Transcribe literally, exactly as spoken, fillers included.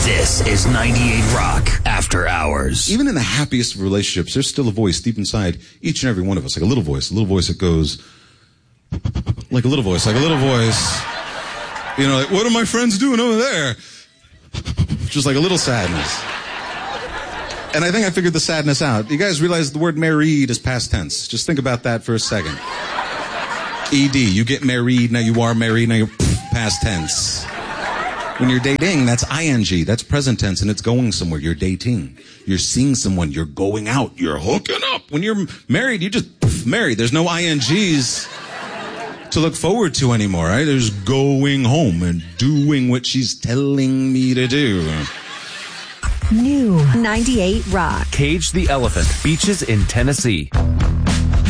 This is ninety-eight Rock After Hours. Even in the happiest of relationships, there's still a voice deep inside each and every one of us, like a little voice, a little voice that goes, like a little voice, like a little voice. You know, like, what are my friends doing over there? Just like a little sadness. And I think I figured the sadness out. You guys realize the word married is past tense. Just think about that for a second. E D, you get married, now you are married, now you're past tense. When you're dating, that's I N G, that's present tense, and it's going somewhere. You're dating. You're seeing someone. You're going out. You're hooking up. When you're married, you just poof, married. There's no I N Gs to look forward to anymore, right? There's going home and doing what she's telling me to do. New ninety-eight Rock. Cage the Elephant, Beaches in Tennessee.